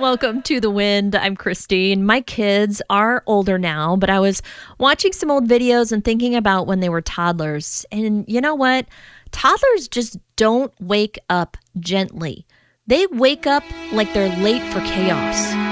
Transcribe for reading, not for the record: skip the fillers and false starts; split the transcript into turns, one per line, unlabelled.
Welcome to The Wind. I'm Christine. My kids are older now, but I was watching some old videos and thinking about when they were toddlers. And you know what? Toddlers just don't wake up gently. They wake up like they're late for chaos.